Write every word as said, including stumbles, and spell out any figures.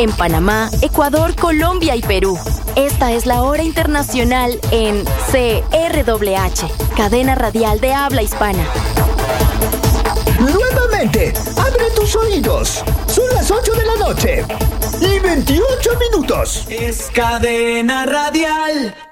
en Panamá, Ecuador, Colombia y Perú. Esta es la hora internacional en C R W H, cadena radial de habla hispana. Nuevamente, abre tus oídos. Son las ocho de la noche y veintiocho minutos. Es cadena radial.